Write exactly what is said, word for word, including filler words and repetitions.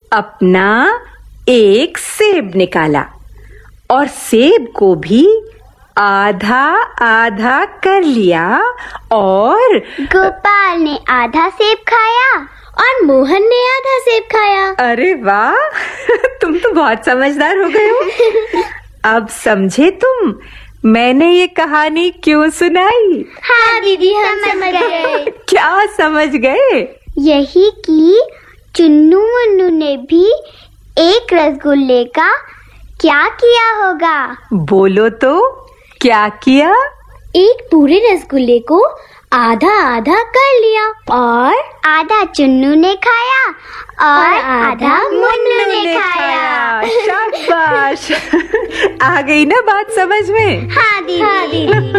अपना एक सेब निकाला और सेब को भी आधा आधा कर लिया और गोपाल ने आधा सेब खाया और मोहन ने आधा सेब खाया। अरे वाह, तुम तो बहुत समझदार हो गए हो। अब समझे तुम मैंने ये कहानी क्यों सुनाई? हाँ दीदी, हम समझ गए। क्या समझ गए? यही कि चुन्नू मुन्नू ने भी एक रसगुल्ले का क्या किया होगा? बोलो तो, क्या किया? एक पूरे रसगुल्ले को आधा आधा कर लिया और आधा चुन्नू ने खाया और, और आधा मुन्नू ने खाया। शाबाश। आ गई ना बात समझ में? हाँ दीदी। हाँ दीदी।